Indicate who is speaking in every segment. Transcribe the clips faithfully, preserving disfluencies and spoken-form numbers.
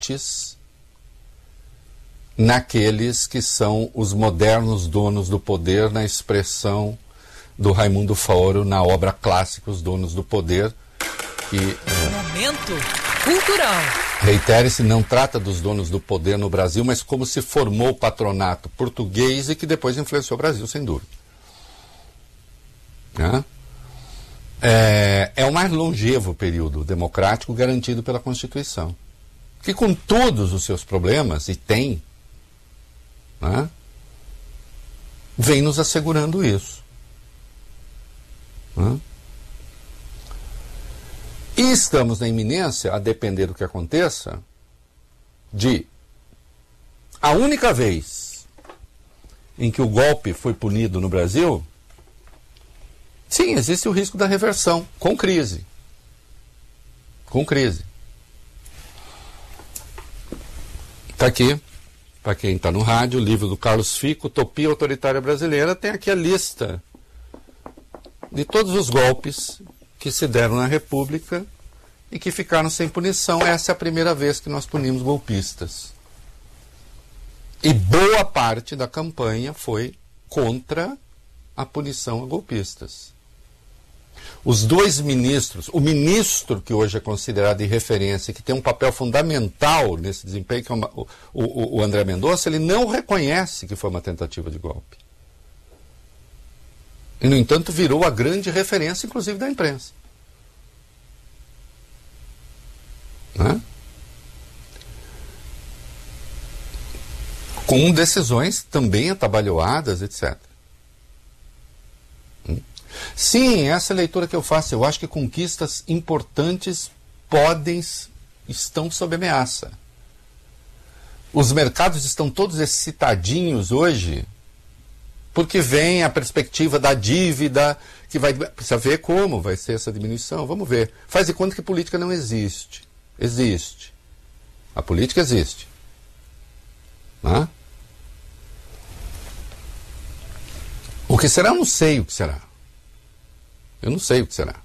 Speaker 1: naqueles que são os modernos donos do poder, na expressão do Raimundo Faoro na obra clássica Os Donos do Poder, que é,
Speaker 2: Momento cultural.
Speaker 1: Reitere-se, não trata dos donos do poder no Brasil, mas como se formou o patronato português e que depois influenciou o Brasil, sem dúvida. Né? É, é o mais longevo período democrático garantido pela Constituição, que com todos os seus problemas, e tem, né, vem nos assegurando isso. Né? E estamos na iminência, a depender do que aconteça, de a única vez em que o golpe foi punido no Brasil, sim, existe o risco da reversão, com crise. Com crise. Está aqui, para quem está no rádio, o livro do Carlos Fico, Utopia Autoritária Brasileira, tem aqui a lista de todos os golpes que se deram na República e que ficaram sem punição. Essa é a primeira vez que nós punimos golpistas. E boa parte da campanha foi contra a punição a golpistas. Os dois ministros, o ministro que hoje é considerado de referência, que tem um papel fundamental nesse desempenho, que é uma, o, o, o André Mendonça, ele não reconhece que foi uma tentativa de golpe. E, no entanto, virou a grande referência, inclusive, da imprensa. Né? Com decisões também atabalhoadas, etcétera. Hum? Sim, essa é a leitura que eu faço. Eu acho que conquistas importantes podem, estão sob ameaça. Os mercados estão todos excitadinhos hoje, porque vem a perspectiva da dívida, que vai... Precisa ver como vai ser essa diminuição. Vamos ver. Faz de conta que política não existe. Existe. A política existe. Né? O que será? Eu não sei o que será. Eu não sei o que será.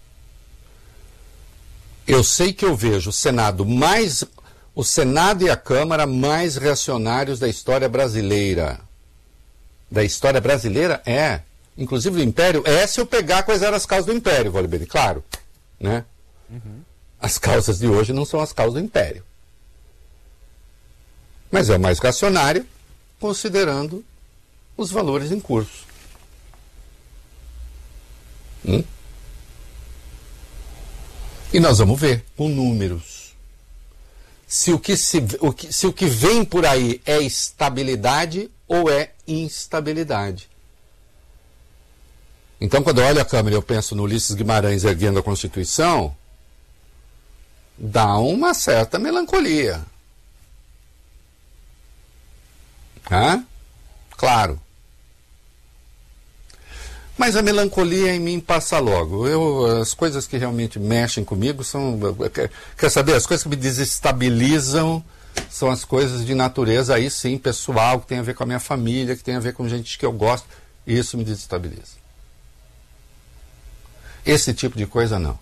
Speaker 1: Eu sei que eu vejo o Senado mais... O Senado e a Câmara mais reacionários da história brasileira. Da história brasileira é, inclusive do Império, é se eu pegar quais eram as causas do Império, vale bem, claro, né? Uhum. As causas de hoje não são as causas do Império. Mas é o mais reacionário, considerando os valores em curso. Hum? E nós vamos ver, com números, se o que, se, o que, se o que vem por aí é estabilidade ou é instabilidade. Então, quando eu olho a Câmara e eu penso no Ulisses Guimarães erguendo a Constituição, dá uma certa melancolia. Hã? Claro. Mas a melancolia em mim passa logo. Eu, as coisas que realmente mexem comigo são... Quer saber? As coisas que me desestabilizam são as coisas de natureza, aí sim, pessoal, que tem a ver com a minha família, que tem a ver com gente que eu gosto. Isso me desestabiliza. Esse tipo de coisa, não.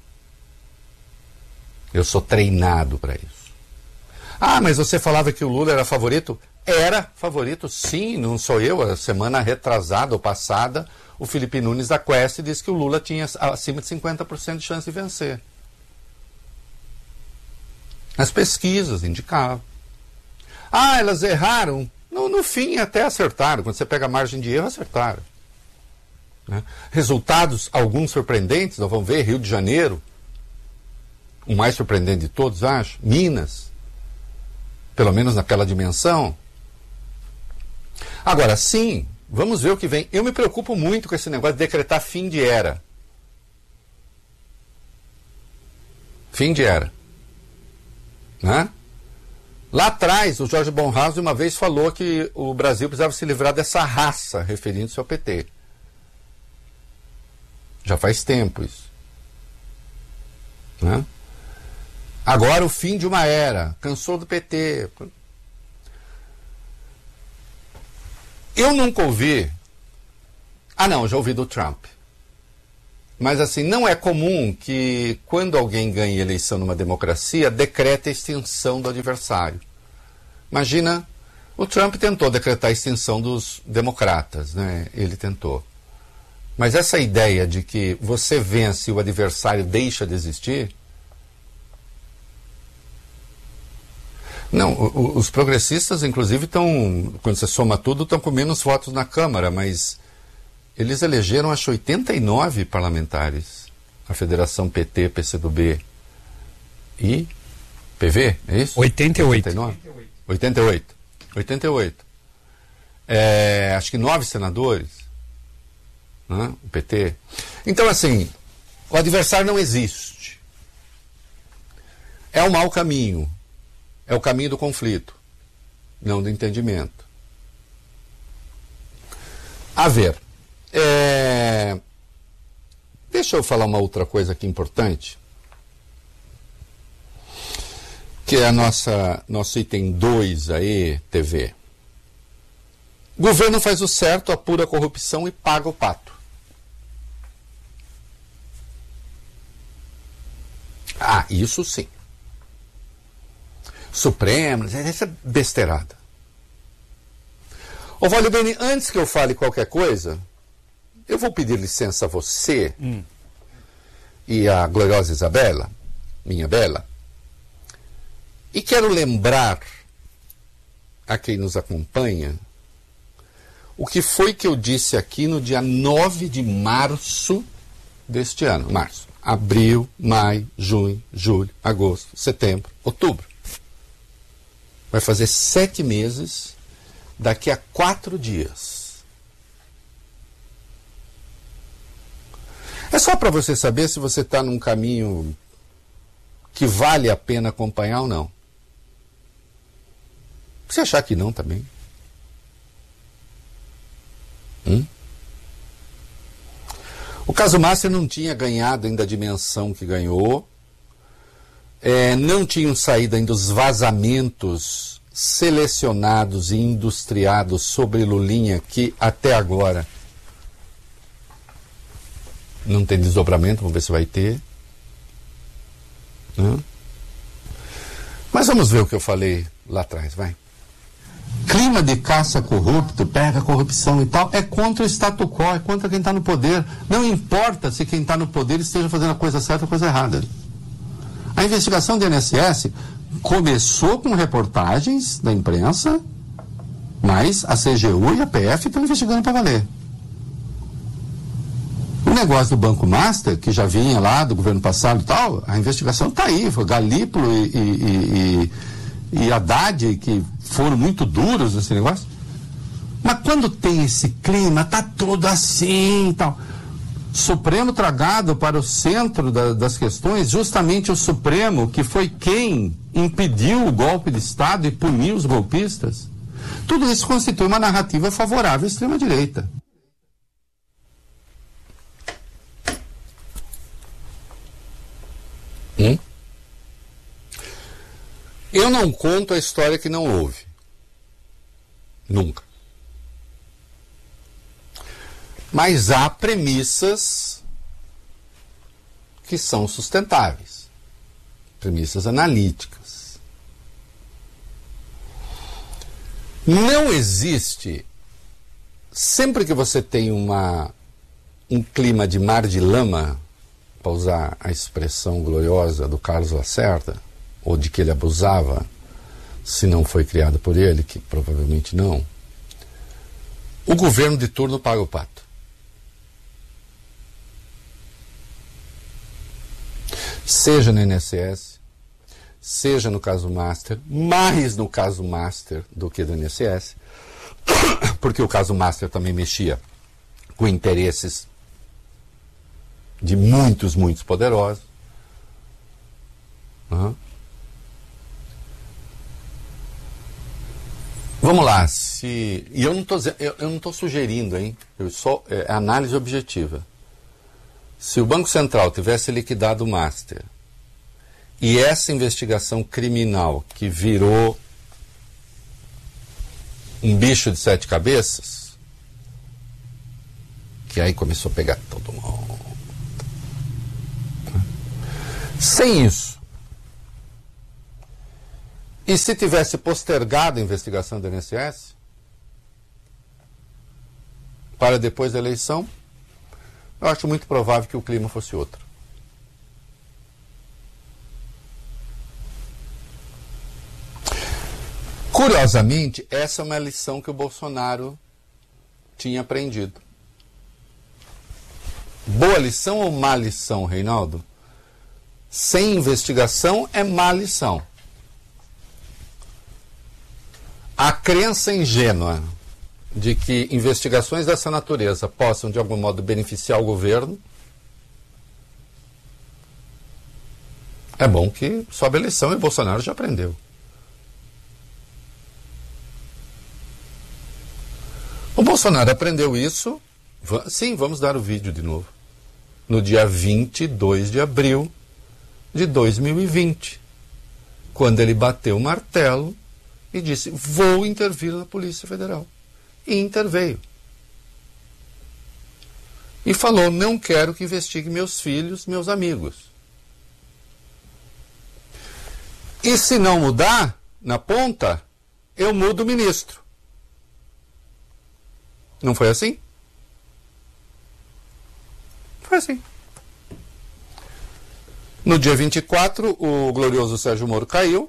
Speaker 1: Eu sou treinado para isso. Ah, mas você falava que o Lula era favorito? Era favorito, sim, não sou eu. A semana retrasada ou passada, o Felipe Nunes da Quest disse que o Lula tinha acima de cinquenta por cento de chance de vencer. As pesquisas indicavam. Ah, elas erraram? No, no fim, até acertaram. Quando você pega a margem de erro, acertaram. Né? Resultados, alguns surpreendentes, nós vamos ver, Rio de Janeiro, o mais surpreendente de todos, acho, Minas, pelo menos naquela dimensão. Agora, sim, vamos ver o que vem. Eu me preocupo muito com esse negócio de decretar fim de era. Fim de era. Né? Lá atrás, o Jorge Bonhoeffer uma vez falou que o Brasil precisava se livrar dessa raça, referindo-se ao P T. Já faz tempo isso. Né? Agora o fim de uma era. Cansou do P T. Eu nunca ouvi... Ah, não, já ouvi do Trump. Mas assim, não é comum que quando alguém ganha eleição numa democracia, decrete a extinção do adversário. Imagina, o Trump tentou decretar a extinção dos democratas, né? Ele tentou. Mas essa ideia de que você vence e o adversário deixa de existir... Não, o, os progressistas, inclusive, estão, quando você soma tudo, estão com menos votos na Câmara, mas eles elegeram, acho, oitenta e nove parlamentares. A Federação P T, P C do B e P V, é isso?
Speaker 3: oitenta e oito.
Speaker 1: oitenta e nove? oitenta e oito. oitenta e oito. É, acho que nove senadores, né? O P T. Então, assim, o adversário não existe. É um mau caminho. É o caminho do conflito, não do entendimento. A ver, é... deixa eu falar uma outra coisa aqui importante, que é a nossa, nosso item dois aí, T V. O governo faz o certo, apura a corrupção e paga o pato. Ah, isso sim. Supremo, essa é besteirada. Ô, Valio Bene, antes que eu fale qualquer coisa, eu vou pedir licença a você hum. e a gloriosa Isabela, minha bela, e quero lembrar a quem nos acompanha o que foi que eu disse aqui no dia nove de março deste ano. Março, abril, maio, junho, julho, agosto, setembro, outubro. Vai fazer sete meses daqui a quatro dias. É só para você saber se você está num caminho que vale a pena acompanhar ou não. Se achar que não, também. Hum? O caso Master não tinha ganhado ainda a dimensão que ganhou. É, não tinham saído ainda os vazamentos selecionados e industriados sobre Lulinha, que até agora não tem desdobramento, vamos ver se vai ter. Né? Mas vamos ver o que eu falei lá atrás, vai. Clima de caça corrupto, pega a corrupção e tal, é contra o status quo, é contra quem está no poder. Não importa se quem está no poder esteja fazendo a coisa certa ou a coisa errada. A investigação do I N S S começou com reportagens da imprensa, mas a C G U e a P F estão investigando para valer. O negócio do Banco Master, que já vinha lá do governo passado e tal, a investigação está aí. Foi Galípolo e, e, e, e Haddad, que foram muito duros nesse negócio. Mas quando tem esse clima, tá tudo assim e tal. Supremo tragado para o centro da, das questões, justamente o Supremo, que foi quem impediu o golpe de Estado e puniu os golpistas. Tudo isso constitui uma narrativa favorável à extrema-direita. Hum? Eu não conto a história que não houve. Nunca. Mas há premissas que são sustentáveis. Premissas analíticas. Não existe, sempre que você tem uma, um clima de mar de lama, para usar a expressão gloriosa do Carlos Lacerda, ou de que ele abusava, se não foi criado por ele, que provavelmente não, o governo de turno paga o pato. Seja no I N S S, seja no caso Master, mais no caso Master do que do I N S S, porque o caso Master também mexia com interesses de muitos, muitos poderosos. Uhum. Vamos lá, se... E eu não estou eu, eu não estou sugerindo, hein? Eu só, é análise objetiva. Se o Banco Central tivesse liquidado o Master e essa investigação criminal que virou um bicho de sete cabeças, que aí começou a pegar todo mundo, Sem isso, e se tivesse postergado a investigação do I N S S para depois da eleição, eu acho muito provável que o clima fosse outro. Curiosamente, essa é uma lição que o Bolsonaro tinha aprendido. Boa lição ou má lição, Reinaldo? Sem investigação é má lição. A crença ingênua de que investigações dessa natureza possam, de algum modo, beneficiar o governo, é bom que sobe a eleição e Bolsonaro já aprendeu. O Bolsonaro aprendeu isso, sim, vamos dar o vídeo de novo, no dia vinte e dois de abril de dois mil e vinte, quando ele bateu o martelo e disse, vou intervir na Polícia Federal. E interveio. E falou, não quero que investigue meus filhos, meus amigos. E se não mudar, na ponta, eu mudo o ministro. Não foi assim? Foi assim. No dia vinte e quatro, o glorioso Sérgio Moro caiu.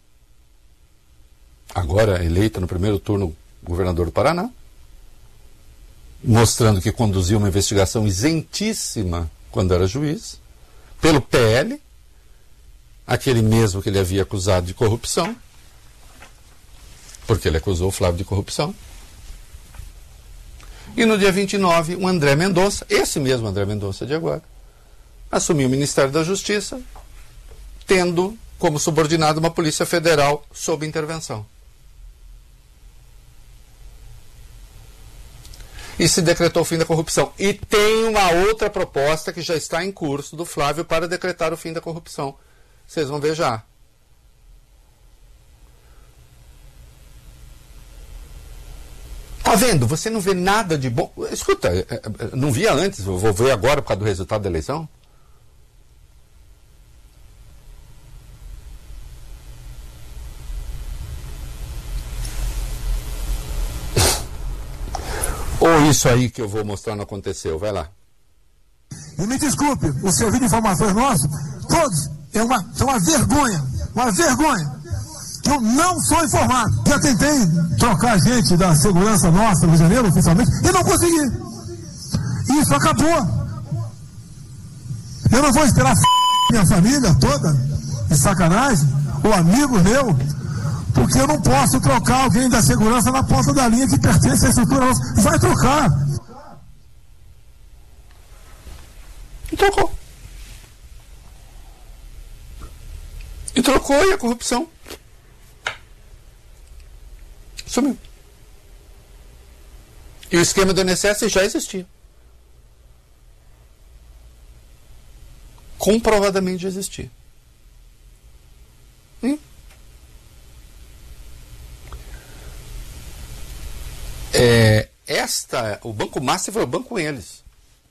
Speaker 1: Agora eleito no primeiro turno governador do Paraná, mostrando que conduziu uma investigação isentíssima quando era juiz, pelo P L, aquele mesmo que ele havia acusado de corrupção, porque ele acusou o Flávio de corrupção. E no dia vinte e nove, o André Mendonça, esse mesmo André Mendonça de agora, assumiu o Ministério da Justiça, tendo como subordinado uma Polícia Federal sob intervenção. E se decretou o fim da corrupção. E tem uma outra proposta que já está em curso do Flávio para decretar o fim da corrupção. Vocês vão ver já. Tá vendo? Você não vê nada de bom. Escuta, não via antes, eu vou ver agora por causa do resultado da eleição. Ou isso aí que eu vou mostrar não aconteceu, vai lá.
Speaker 3: E me desculpe, o serviço de informações nosso, todos, é uma, é uma vergonha, uma vergonha, que eu não sou informado. Já tentei trocar gente da segurança nossa no Rio de Janeiro, oficialmente, e não consegui. Isso acabou. Eu não vou esperar f... minha família toda, de sacanagem, ou amigo meu, porque eu não posso trocar alguém da segurança na ponta da linha que pertence à estrutura nossa. Vai trocar.
Speaker 1: E trocou. E trocou e a corrupção sumiu. E o esquema do I N S S já existia. Comprovadamente já existia. Hum? É, esta, o Banco Master foi o banco com eles.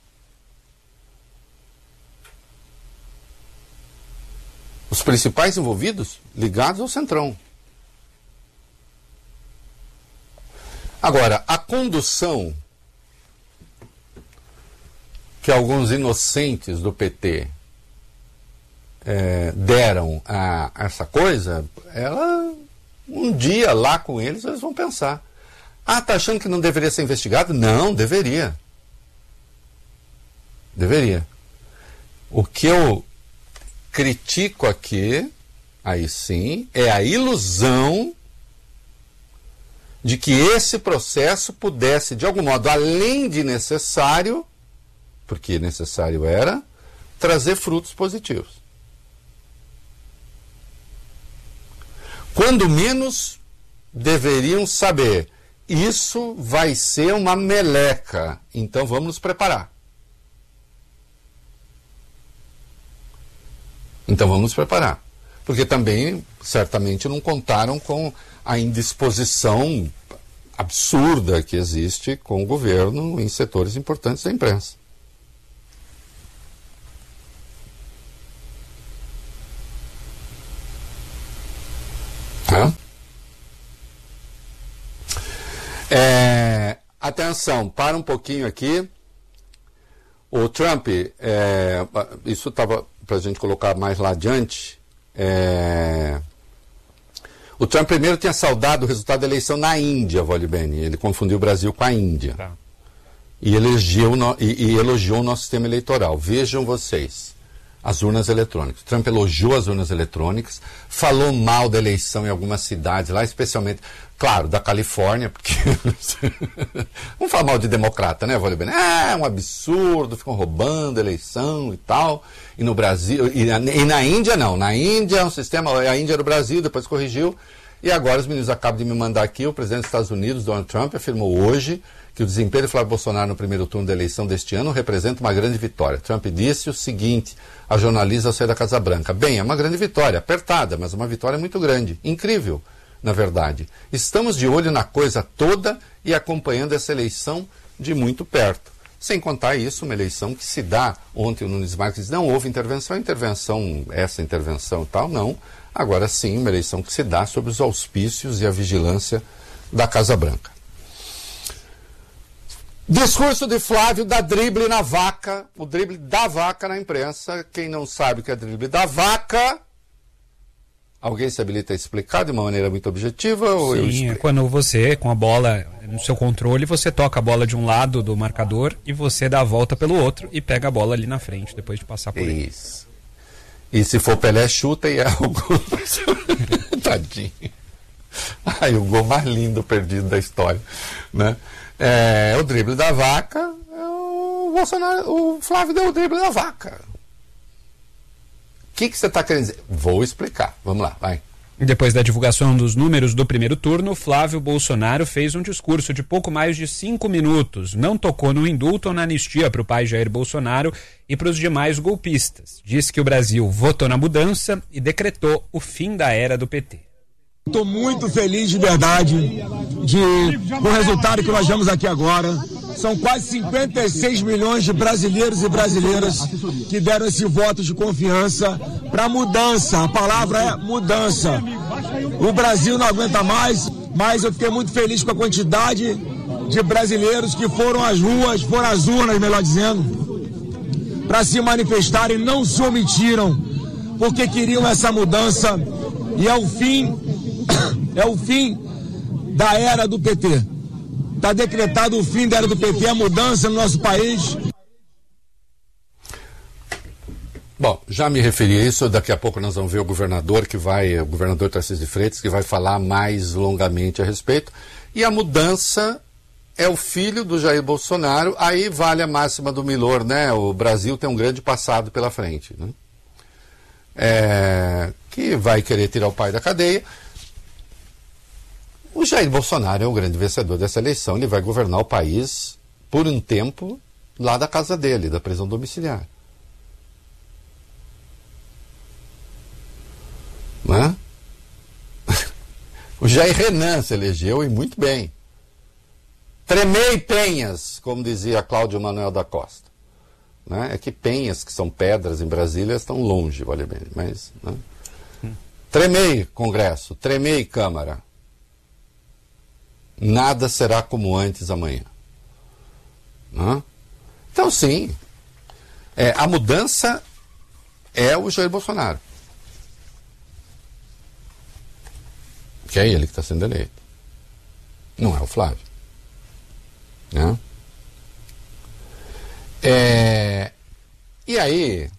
Speaker 1: Os principais envolvidos ligados ao Centrão. Agora, a condução que alguns inocentes do P T é, deram a essa coisa, ela, um dia lá com eles, eles vão pensar. Ah, tá achando que não deveria ser investigado? Não, deveria. Deveria. O que eu critico aqui, aí sim, é a ilusão de que esse processo pudesse, de algum modo, além de necessário, porque necessário era, trazer frutos positivos. Quando menos, deveriam saber, isso vai ser uma meleca, então vamos nos preparar. Então vamos nos preparar. Porque também, certamente, não contaram com a indisposição absurda que existe com o governo em setores importantes da imprensa. É, atenção, para um pouquinho aqui. O Trump, é, isso estava para a gente colocar mais lá adiante. É, o Trump primeiro tinha saudado o resultado da eleição na Índia, Volibene. Ele confundiu o Brasil com a Índia. Tá. E, elegeu no, e, e elogiou o nosso sistema eleitoral. Vejam vocês, as urnas eletrônicas. Trump elogiou as urnas eletrônicas, falou mal da eleição em algumas cidades lá, especialmente, claro, da Califórnia, porque vamos falar mal de democrata, né, Volibene? É um absurdo, ficam roubando a eleição e tal. E no Brasil, e na, e na Índia não, na Índia é um sistema, a Índia era o Brasil, depois corrigiu. E agora os meninos acabam de me mandar aqui, o presidente dos Estados Unidos, Donald Trump, afirmou hoje que o desempenho de Flávio Bolsonaro no primeiro turno da eleição deste ano representa uma grande vitória. Trump disse o seguinte a jornalista ao sair da Casa Branca: bem, é uma grande vitória, apertada, mas uma vitória muito grande, incrível, na verdade. Estamos de olho na coisa toda e acompanhando essa eleição de muito perto. Sem contar isso, uma eleição que se dá, ontem o Nunes Marques disse, não houve intervenção, intervenção, essa intervenção e tal, não. Agora sim, uma eleição que se dá sob os auspícios e a vigilância da Casa Branca. Discurso de Flávio da drible na vaca, o drible da vaca na imprensa. Quem não sabe o que é drible da vaca, alguém se habilita a explicar de uma maneira muito objetiva? Ou eu
Speaker 4: Sim, é quando você, com a bola no seu controle, você toca a bola de um lado do marcador e você dá a volta pelo outro e pega a bola ali na frente, depois de passar por ele.
Speaker 1: Isso. E se for Pelé, chuta e é o gol. Tadinho. Ai, o gol mais lindo perdido da história, né? É, o drible da vaca, é o Bolsonaro, o Flávio deu o drible da vaca. O que, que você está querendo dizer? Vou explicar. Vamos lá, vai.
Speaker 4: Depois da divulgação dos números do primeiro turno, Flávio Bolsonaro fez um discurso de pouco mais de cinco minutos. Não tocou no indulto ou na anistia para o pai Jair Bolsonaro e para os demais golpistas. Disse que o Brasil votou na mudança e decretou o fim da era do P T.
Speaker 3: Estou muito feliz de verdade de, com o resultado que nós vemos aqui agora. São quase cinquenta e seis milhões de brasileiros e brasileiras que deram esse voto de confiança para mudança. A palavra é mudança. O Brasil não aguenta mais, mas eu fiquei muito feliz com a quantidade de brasileiros que foram às ruas, foram às urnas, melhor dizendo, para se manifestarem, não se omitiram, porque queriam essa mudança. E é o fim... É o fim da era do P T. Está decretado o fim da era do P T, a mudança no nosso país.
Speaker 1: Bom, já me referi a isso, daqui a pouco nós vamos ver o governador que vai, o governador Tarcísio de Freitas, que vai falar mais longamente a respeito. E a mudança é o filho do Jair Bolsonaro, aí vale a máxima do Milor, né? O Brasil tem um grande passado pela frente, né? É, que vai querer tirar o pai da cadeia. O Jair Bolsonaro é o grande vencedor dessa eleição, ele vai governar o país por um tempo lá da casa dele, da prisão domiciliar. Não é? O Jair Renan se elegeu e muito bem. Tremei penhas, como dizia Cláudio Manuel da Costa. Né? É que penhas, que são pedras em Brasília, estão longe, vale bem, mas... Né? Tremei Congresso, tremei Câmara. Nada será como antes amanhã. Né? Então, sim, é, a mudança é o Jair Bolsonaro. Que é ele que está sendo eleito. Não é o Flávio. Né? É, e aí,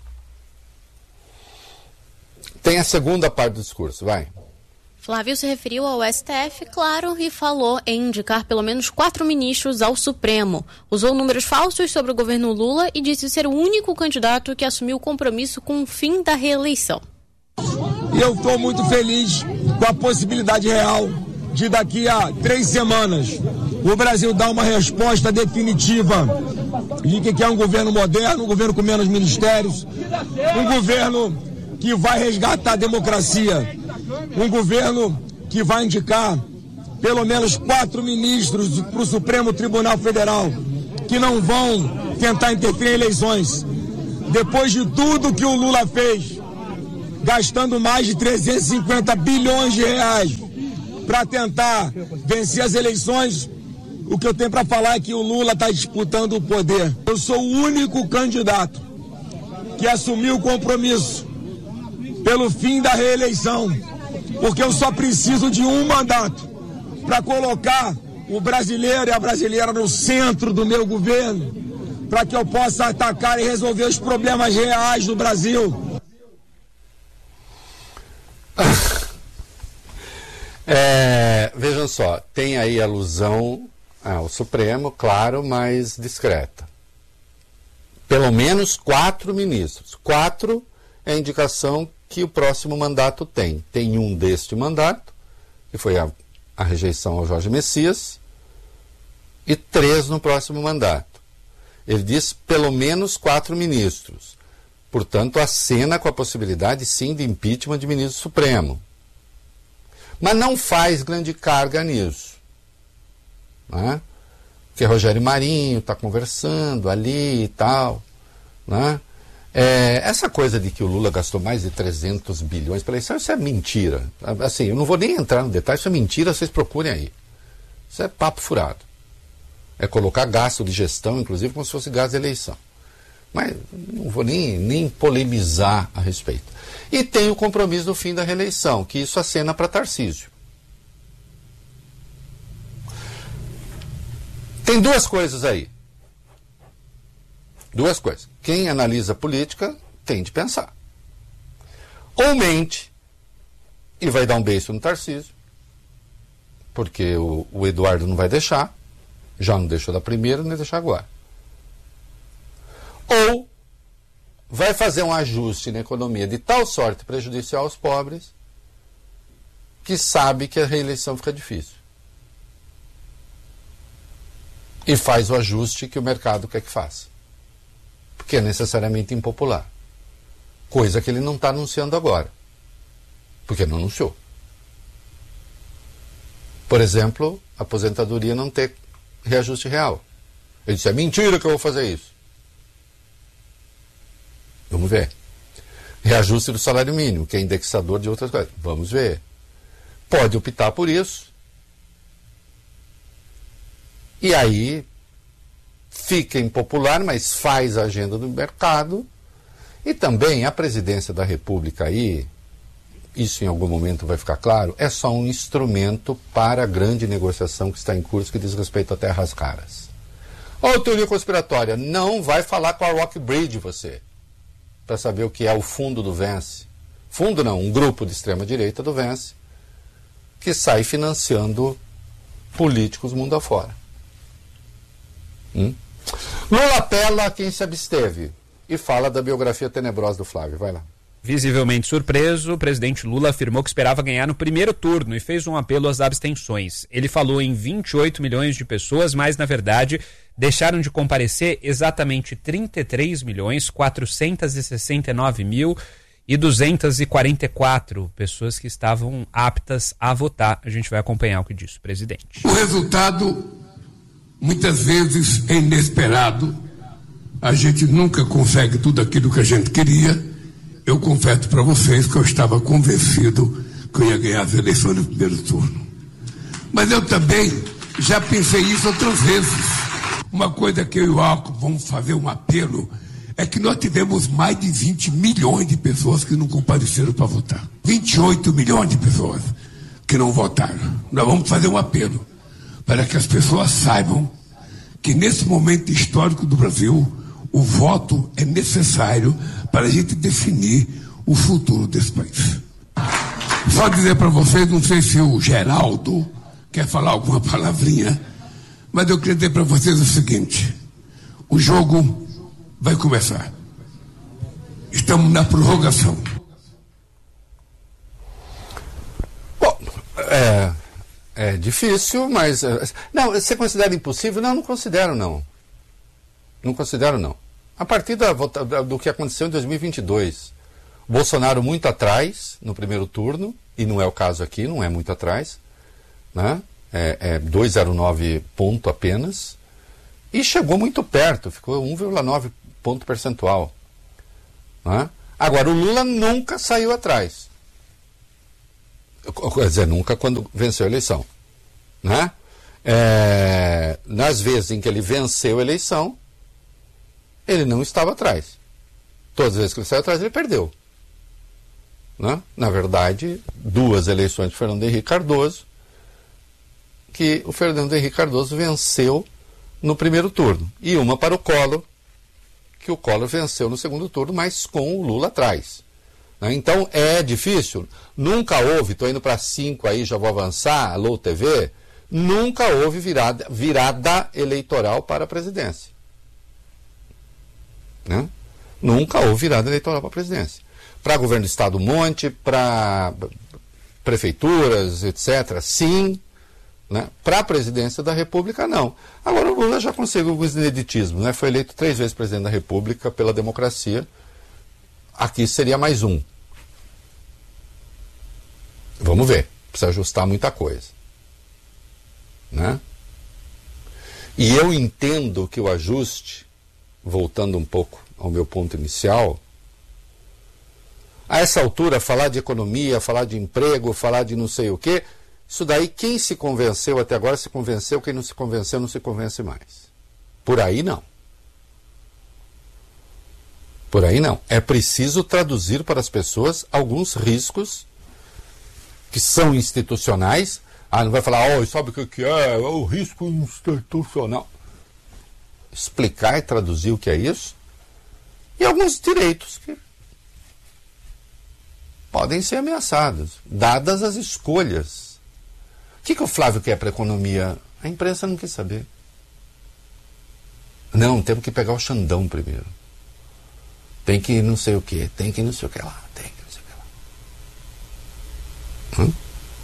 Speaker 1: tem a segunda parte do discurso, vai.
Speaker 5: Flávio se referiu ao S T F, claro, e falou em indicar pelo menos quatro ministros ao Supremo. Usou números falsos sobre o governo Lula e disse ser o único candidato que assumiu o compromisso com o fim da reeleição.
Speaker 3: E eu estou muito feliz com a possibilidade real de daqui a três semanas o Brasil dar uma resposta definitiva de que é um governo moderno, um governo com menos ministérios, um governo que vai resgatar a democracia, um governo que vai indicar pelo menos quatro ministros para o Supremo Tribunal Federal, que não vão tentar interferir em eleições. Depois de tudo que o Lula fez, gastando mais de trezentos e cinquenta bilhões de reais para tentar vencer as eleições, o que eu tenho para falar é que o Lula está disputando o poder. Eu sou o único candidato que assumiu o compromisso pelo fim da reeleição, porque eu só preciso de um mandato para colocar o brasileiro e a brasileira no centro do meu governo, para que eu possa atacar e resolver os problemas reais do Brasil.
Speaker 1: É, vejam só, tem aí alusão ao Supremo, claro, mas discreta. Pelo menos quatro ministros. Quatro é a indicação que o próximo mandato tem. Tem um deste mandato, que foi a, a rejeição ao Jorge Messias, e três no próximo mandato. Ele diz pelo menos quatro ministros. Portanto, acena com a possibilidade, sim, de impeachment de ministro supremo. Mas não faz grande carga nisso. Né? Porque Rogério Marinho está conversando ali e tal. Né? É, essa coisa de que o Lula gastou mais de trezentos bilhões pela eleição, isso é mentira. Assim, eu não vou nem entrar no detalhe, isso é mentira, vocês procurem aí. Isso é papo furado. É colocar gasto de gestão, inclusive, como se fosse gasto de eleição. Mas não vou nem, nem polemizar a respeito. E tem o compromisso do fim da reeleição, que isso acena para Tarcísio. Tem duas coisas aí. Duas coisas. Quem analisa política tem de pensar. Ou mente e vai dar um beijo no Tarcísio, porque o, o Eduardo não vai deixar, já não deixou da primeira, não vai deixar agora. Ou vai fazer um ajuste na economia de tal sorte prejudicial aos pobres que sabe que a reeleição fica difícil. E faz o ajuste que o mercado quer que faça. Porque é necessariamente impopular. Coisa que ele não está anunciando agora. Porque não anunciou. Por exemplo, a aposentadoria não ter reajuste real. Ele disse, é mentira que eu vou fazer isso. Vamos ver. Reajuste do salário mínimo, que é indexador de outras coisas. Vamos ver. Pode optar por isso. E aí fica impopular, mas faz a agenda do mercado. E também a presidência da República aí, isso em algum momento vai ficar claro, é só um instrumento para a grande negociação que está em curso, que diz respeito a terras raras. Ou teoria conspiratória, não vai falar com a Rockbridge você, para saber o que é o fundo do Vence. Fundo não, um grupo de extrema-direita do Vence, que sai financiando políticos mundo afora. Hum? Lula apela a quem se absteve e fala da biografia tenebrosa do Flávio. Vai lá.
Speaker 4: Visivelmente surpreso, o presidente Lula afirmou que esperava ganhar no primeiro turno e fez um apelo às abstenções. Ele falou em vinte e oito milhões de pessoas, mas, na verdade, deixaram de comparecer exatamente trinta e três milhões, quatrocentos e sessenta e nove mil e duzentos e quarenta e quatro pessoas que estavam aptas a votar. A gente vai acompanhar o que disse o presidente.
Speaker 6: O resultado, muitas vezes, é inesperado. A gente nunca consegue tudo aquilo que a gente queria. Eu confesso para vocês que eu estava convencido que eu ia ganhar as eleições no primeiro turno. Mas eu também já pensei isso outras vezes. Uma coisa que eu e o Alco vamos fazer um apelo é que nós tivemos mais de vinte milhões de pessoas que não compareceram para votar. vinte e oito milhões de pessoas que não votaram. Nós vamos fazer um apelo para que as pessoas saibam que nesse momento histórico do Brasil, o voto é necessário para a gente definir o futuro desse país. Só dizer para vocês, não sei se o Geraldo quer falar alguma palavrinha, mas eu queria dizer para vocês o seguinte: o jogo vai começar. Estamos na prorrogação.
Speaker 1: Bom, é, é difícil, mas... Não, você considera impossível? Não, não considero, não. Não considero, não. A partir da, do que aconteceu em dois mil e vinte e dois, Bolsonaro muito atrás no primeiro turno, e não é o caso aqui, não é muito atrás, né? É, é dois vírgula zero nove ponto apenas, e chegou muito perto, ficou um vírgula nove ponto percentual. Né? Agora, o Lula nunca saiu atrás. Quer dizer, nunca quando venceu a eleição. Né? É, nas vezes em que ele venceu a eleição, ele não estava atrás. Todas as vezes que ele saiu atrás, ele perdeu. Né? Na verdade, duas eleições de Fernando Henrique Cardoso, que o Fernando Henrique Cardoso venceu no primeiro turno. E uma para o Collor, que o Collor venceu no segundo turno, mas com o Lula atrás. Né? Então, é difícil. Nunca houve, estou indo para cinco aí, já vou avançar, Alô T V, nunca houve virada, virada eleitoral para a presidência. Né? Nunca houve virada eleitoral para a presidência. Para governo do Estado, um monte, para prefeituras, etcétera, sim. Né? Para a presidência da República, não. Agora, o Lula já conseguiu alguns ineditismos. Né? Foi eleito três vezes presidente da República pela democracia. Aqui seria mais um. Vamos ver. Precisa ajustar muita coisa. Né? E eu entendo que o ajuste, voltando um pouco ao meu ponto inicial, a essa altura, falar de economia, falar de emprego, falar de não sei o quê, isso daí, quem se convenceu até agora se convenceu, quem não se convenceu não se convence mais. Por aí não. Por aí não. É preciso traduzir para as pessoas alguns riscos que são institucionais. Ah, não vai falar, oh, sabe o que é? É o risco institucional. Explicar e traduzir o que é isso. E alguns direitos que podem ser ameaçados, dadas as escolhas. O que, que o Flávio quer para a economia? A imprensa não quis saber. Não, temos que pegar o Xandão primeiro. Tem que não sei o que, tem que não sei o que lá, tem que não sei o que lá. Hum?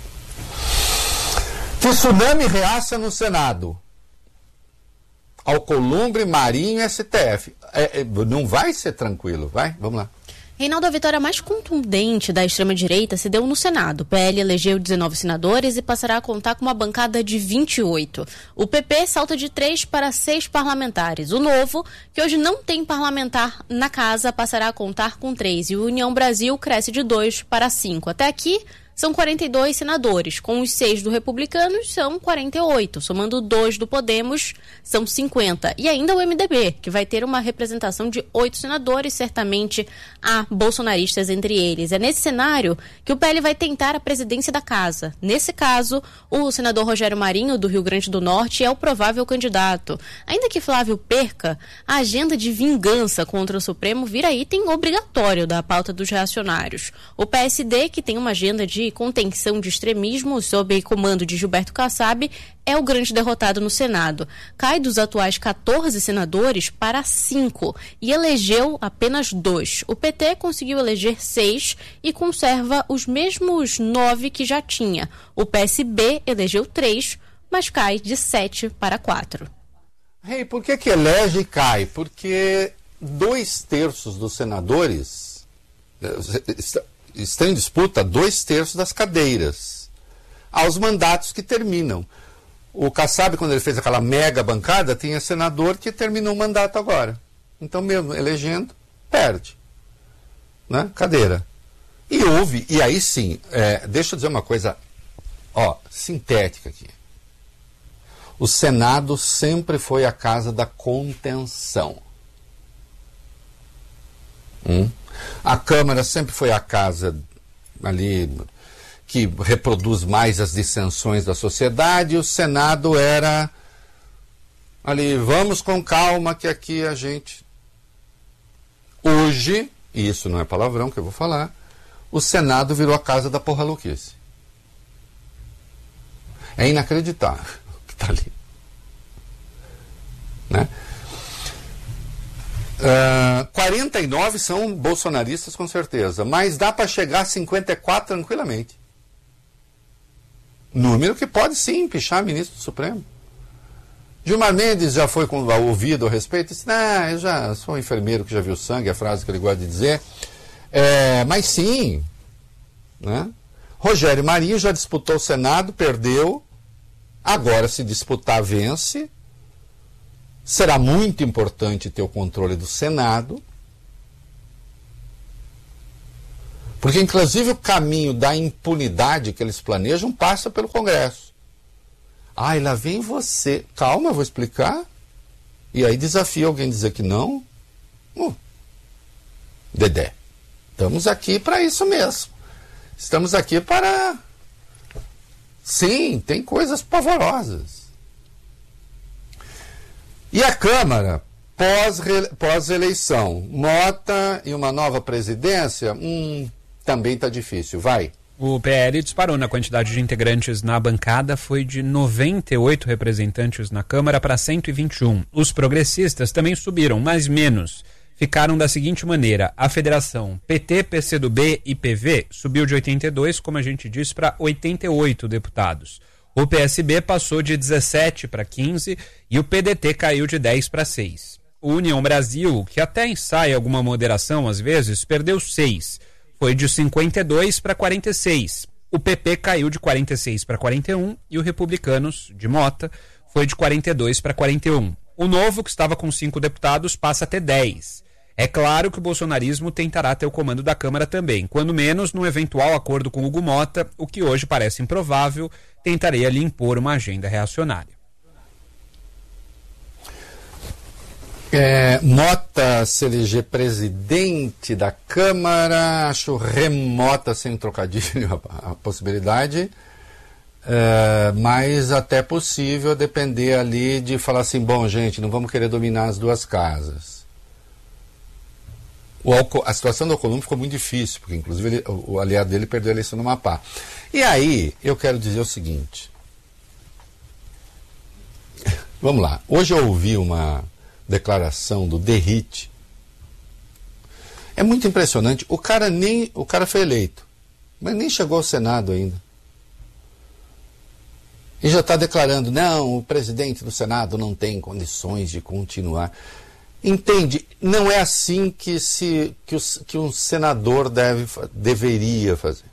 Speaker 1: Tsunami reaça no Senado. Alcolumbre, Marinho e S T F. É, é, não vai ser tranquilo, vai? Vamos lá.
Speaker 5: Reinaldo, a vitória mais contundente da extrema-direita se deu no Senado. O P L elegeu dezenove senadores e passará a contar com uma bancada de vinte e oito. O P P salta de três para seis parlamentares. O Novo, que hoje não tem parlamentar na casa, passará a contar com três. E o União Brasil cresce de dois para cinco. Até aqui, são quarenta e dois senadores. Com os seis do Republicanos, são quarenta e oito. Somando dois do Podemos, são cinquenta. E ainda o M D B, que vai ter uma representação de oito senadores, certamente há bolsonaristas entre eles. É nesse cenário que o P L vai tentar a presidência da casa. Nesse caso, o senador Rogério Marinho, do Rio Grande do Norte, é o provável candidato. Ainda que Flávio perca, a agenda de vingança contra o Supremo vira item obrigatório da pauta dos reacionários. O P S D, que tem uma agenda de contenção de extremismo sob comando de Gilberto Kassab, é o grande derrotado no Senado. Cai dos atuais quatorze senadores para cinco e elegeu apenas dois. O P T conseguiu eleger seis e conserva os mesmos nove que já tinha. O P S B elegeu três, mas cai de sete para quatro.
Speaker 1: Hey, por que que elege e cai? Porque dois terços dos senadores estão em disputa dois terços das cadeiras aos mandatos que terminam. O Kassab, quando ele fez aquela mega bancada, tinha senador que terminou o mandato agora. Então, mesmo elegendo, perde. Né? Cadeira. E houve, e aí sim, é, deixa eu dizer uma coisa, ó, sintética aqui. O Senado sempre foi a casa da contenção. Hum? A Câmara sempre foi a casa ali que reproduz mais as dissensões da sociedade, e o Senado era ali, vamos com calma que aqui a gente... Hoje, e isso não é palavrão que eu vou falar, o Senado virou a casa da porra louquice. É inacreditável o que está ali. Né? Uh, quarenta e nove são bolsonaristas com certeza, mas dá para chegar a cinquenta e quatro tranquilamente. Número que pode sim pichar ministro do Supremo. Gilmar Mendes já foi ouvido a respeito, disse, ah, eu já sou um enfermeiro que já viu sangue, a frase que ele gosta de dizer. É, mas sim, né? Rogério Marinho já disputou o Senado, perdeu, agora se disputar vence. Será muito importante ter o controle do Senado, Porque, inclusive, o caminho da impunidade que eles planejam passa pelo Congresso. Ai, lá vem você. Calma, eu vou explicar. E aí desafia alguém dizer que não. Uh, Dedé, estamos aqui para isso mesmo. Estamos aqui para... Sim, tem coisas pavorosas. E a Câmara, pós-eleição, Mota e uma nova presidência, hum, também está difícil. Vai.
Speaker 4: O P L disparou na quantidade de integrantes na bancada, foi de noventa e oito representantes na Câmara para cento e vinte e um. Os progressistas também subiram, mas menos. Ficaram da seguinte maneira: a federação P T, P C do B e P V subiu de oitenta e dois, como a gente disse, para oitenta e oito deputados. O P S B passou de dezessete para quinze e o P D T caiu de dez para seis. O União Brasil, que até ensaia alguma moderação às vezes, perdeu seis. Foi de cinquenta e dois para quarenta e seis. O P P caiu de quarenta e seis para quarenta e um e o Republicanos, de Mota, foi de quarenta e dois para quarenta e um. O Novo, que estava com cinco deputados, passa a ter dez. É claro que o bolsonarismo tentará ter o comando da Câmara também, quando menos num eventual acordo com Hugo Mota, o que hoje parece improvável, tentaria lhe impor uma agenda reacionária.
Speaker 1: É, Mota se eleger presidente da Câmara, acho remota, sem trocadilho, a, a possibilidade, é, mas até possível depender ali de falar assim, bom, gente, não vamos querer dominar as duas casas. O, a situação do Alcolumbre ficou muito difícil, porque inclusive ele, o, o aliado dele perdeu a eleição no Amapá. E aí, eu quero dizer o seguinte, vamos lá, hoje eu ouvi uma declaração do Derrite. É muito impressionante. O cara nem, o cara foi eleito, mas nem chegou ao Senado ainda. E já está declarando, não, o presidente do Senado não tem condições de continuar. Entende? Não é assim que, se, que, os, que um senador deve, deveria fazer.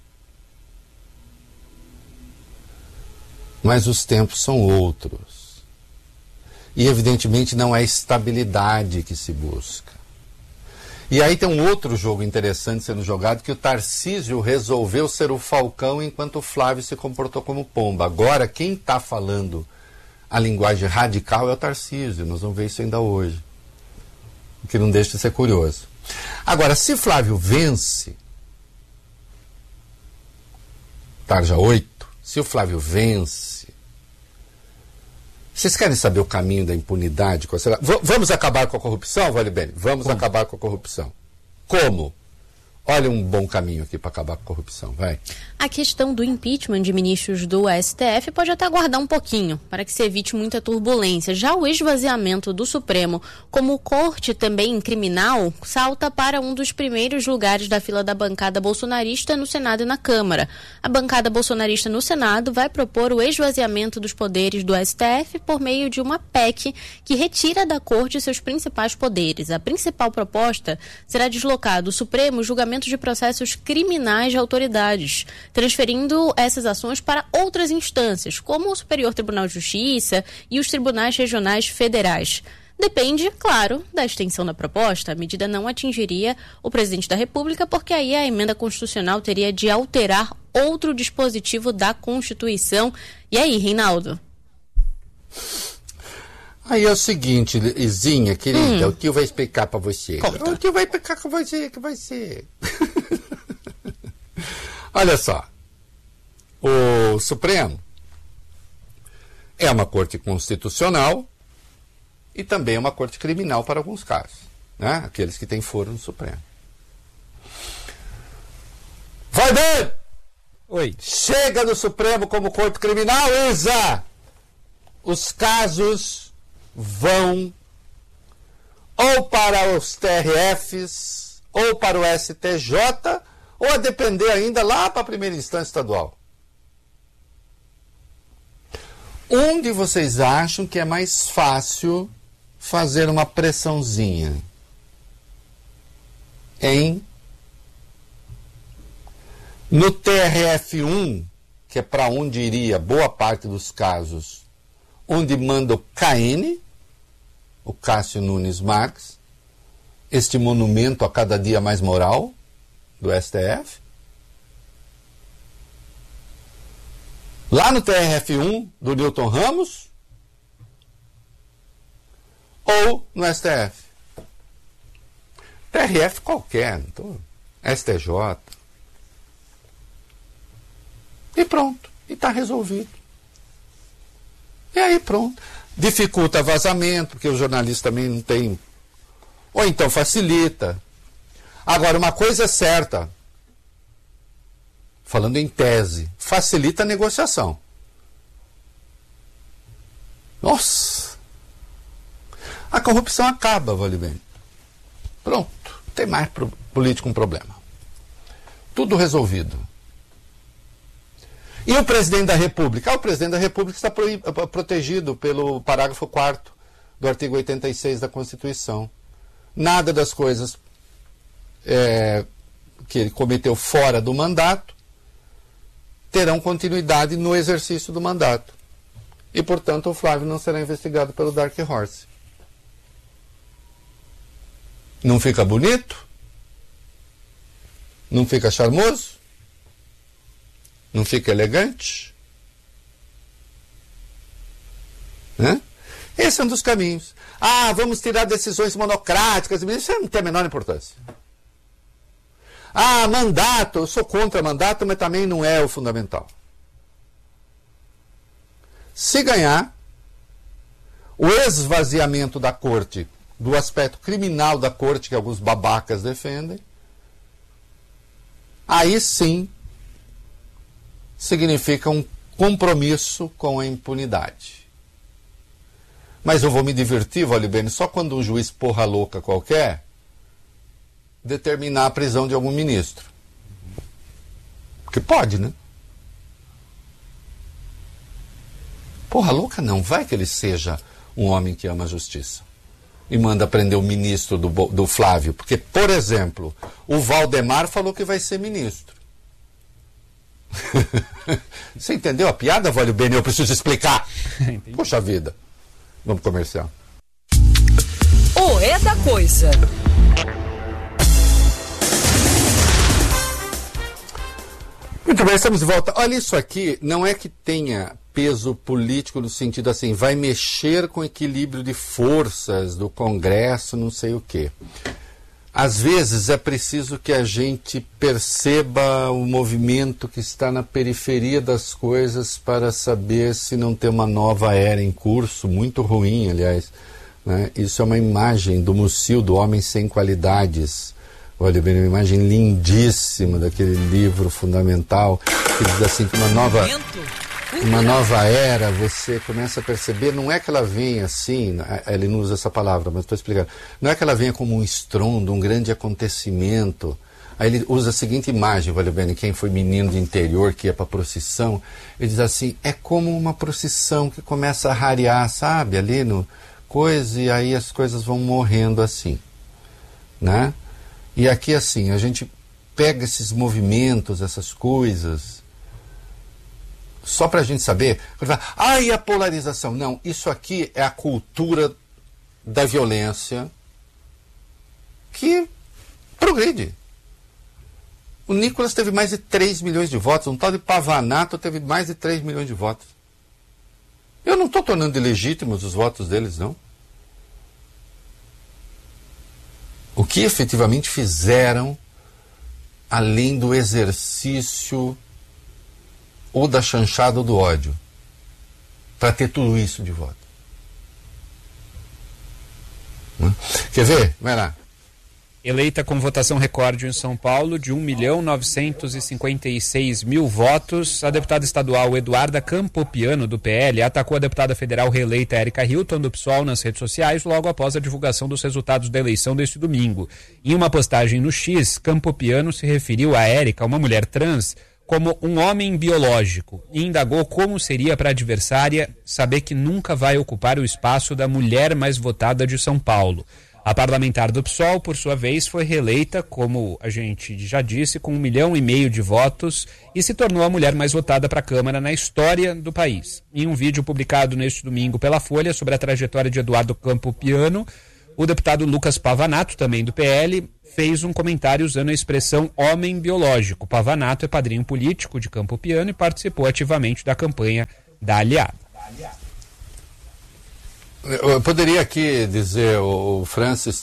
Speaker 1: Mas os tempos são outros. E, evidentemente, não é estabilidade que se busca. E aí tem um outro jogo interessante sendo jogado, que o Tarcísio resolveu ser o Falcão enquanto o Flávio se comportou como pomba. Agora, quem está falando a linguagem radical é o Tarcísio. Nós vamos ver isso ainda hoje. O que não deixa de ser curioso. Agora, se Flávio vence, tarja oito, se o Flávio vence, vocês querem saber o caminho da impunidade? V- vamos acabar com a corrupção, Vale Bene? Vamos Como? acabar com a corrupção. Como? Olha um bom caminho aqui para acabar com a corrupção, vai.
Speaker 5: A questão do impeachment de ministros do S T F pode até aguardar um pouquinho, para que se evite muita turbulência. Já o esvaziamento do Supremo, como corte também criminal, salta para um dos primeiros lugares da fila da bancada bolsonarista no Senado e na Câmara. A bancada bolsonarista no Senado vai propor o esvaziamento dos poderes do S T F por meio de uma P E C que retira da corte seus principais poderes. A principal proposta será deslocar do Supremo o julgamento de processos criminais de autoridades, transferindo essas ações para outras instâncias, como o Superior Tribunal de Justiça e os tribunais regionais federais. Depende, claro, da extensão da proposta. A medida não atingiria o presidente da República, porque aí a emenda constitucional teria de alterar outro dispositivo da Constituição. E aí, Reinaldo?
Speaker 1: Aí é o seguinte, Izinha, querida,
Speaker 5: hum.
Speaker 1: o que eu vou explicar para você?
Speaker 5: Conta.
Speaker 1: O que eu vou explicar com você, que vai ser... Olha só, o Supremo é uma corte constitucional e também é uma corte criminal para alguns casos, né? Aqueles que têm foro no Supremo. Vai bem!
Speaker 4: Oi.
Speaker 1: Chega do Supremo como corte criminal, Isa! Os casos vão ou para os T R Fs, ou para o S T J, ou a depender ainda lá para a primeira instância estadual. Onde vocês acham que é mais fácil fazer uma pressãozinha? Em? No T R F um, que é para onde iria boa parte dos casos, onde manda o K N, o Cássio Nunes Marques, este monumento a cada dia mais moral do S T F? Lá no T R F um do Newton Ramos? Ou no S T F? T R F qualquer, então, S T J. E pronto. E está resolvido. E aí pronto. Dificulta vazamento, porque o jornalista também não tem... Ou então facilita. Agora, uma coisa é certa, falando em tese, facilita a negociação. Nossa! A corrupção acaba, vale bem. Pronto. Não tem mais pro, político um problema. Tudo resolvido. E o presidente da República? Ah, o presidente da República está pro, protegido pelo parágrafo quarto do artigo oitenta e seis da Constituição. Nada das coisas é, que ele cometeu fora do mandato terão continuidade no exercício do mandato. E, portanto, o Flávio não será investigado pelo Dark Horse. Não fica bonito? Não fica charmoso? Não fica elegante? Né? Esse é um dos caminhos. Ah, vamos tirar decisões monocráticas. Isso não tem a menor importância. Ah, mandato. Eu sou contra mandato, mas também não é o fundamental. Se ganhar, o esvaziamento da corte, do aspecto criminal da corte, que alguns babacas defendem, aí sim significa um compromisso com a impunidade. Mas eu vou me divertir, vale bem, só quando um juiz porra louca qualquer determinar a prisão de algum ministro. Porque pode, né? Porra louca não, vai que ele seja um homem que ama a justiça e manda prender o ministro do, do Flávio. Porque, por exemplo, o Valdemar falou que vai ser ministro. Você entendeu a piada, Vale Bene? Eu preciso explicar. Poxa vida. Vamos comercial.
Speaker 2: O É da Coisa.
Speaker 1: Muito bem, estamos de volta. Olha, isso aqui não é que tenha peso político no sentido assim, vai mexer com o equilíbrio de forças do Congresso, não sei o quê. Às vezes é preciso que a gente perceba o movimento que está na periferia das coisas para saber se não tem uma nova era em curso, muito ruim, aliás. Né? Isso é uma imagem do Musil, do Homem Sem Qualidades. Olha bem, uma imagem lindíssima daquele livro fundamental que diz assim que uma nova, uma nova era, você começa a perceber, não é que ela venha assim, ele não usa essa palavra, mas estou explicando, não é que ela venha como um estrondo, um grande acontecimento. Aí ele usa a seguinte imagem, vale bem, quem foi menino de interior que ia para a procissão, ele diz assim, é como uma procissão que começa a rarear, sabe, ali no coisa, e aí as coisas vão morrendo assim, né? E aqui assim, a gente pega esses movimentos, essas coisas, só para a gente saber, ah, e a polarização? Não, isso aqui é a cultura da violência que progride. O Nicolas teve mais de três milhões de votos, um tal de Pavanato teve mais de três milhões de votos. Eu não estou tornando ilegítimos os votos deles, não. O que efetivamente fizeram, além do exercício ou da chanchada ou do ódio, para ter tudo isso de voto. Quer ver? Vai lá.
Speaker 4: Eleita com votação recorde em São Paulo de um milhão novecentos e cinquenta e seis mil votos, a deputada estadual Eduarda Campopiano, do P L, atacou a deputada federal reeleita Érica Hilton, do P SOL, nas redes sociais, logo após a divulgação dos resultados da eleição deste domingo. Em uma postagem no X, Campopiano se referiu a Érica, uma mulher trans, como um homem biológico e indagou como seria para a adversária saber que nunca vai ocupar o espaço da mulher mais votada de São Paulo. A parlamentar do P SOL, por sua vez, foi reeleita, como a gente já disse, com um milhão e meio de votos e se tornou a mulher mais votada para a Câmara na história do país. Em um vídeo publicado neste domingo pela Folha sobre a trajetória de Eduardo Campopiano, O deputado Lucas Pavanato, também do P L, fez um comentário usando a expressão homem biológico. Pavanato é padrinho político de Campo Piano e participou ativamente da campanha da aliada.
Speaker 1: Eu poderia aqui dizer, o Francis...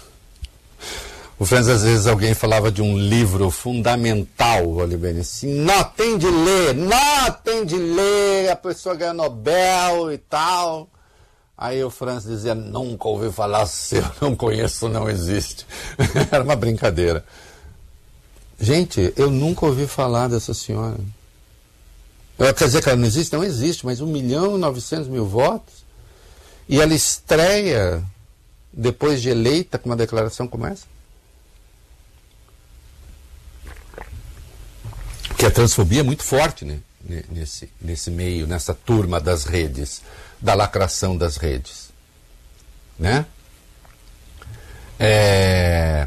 Speaker 1: O Francis, às vezes, alguém falava de um livro fundamental, Olivene, assim, não tem de ler, não tem de ler, a pessoa ganha Nobel e tal. Aí o Francis dizia, nunca ouvi falar seu, não conheço, não existe. Era uma brincadeira. Gente, eu nunca ouvi falar dessa senhora. Quer dizer que ela não existe? Não existe, mas um milhão e novecentos mil votos. E ela estreia, depois de eleita, com uma declaração como essa? Que a transfobia é muito forte, né? nesse, nesse meio, nessa turma das redes, da lacração das redes. Né? É...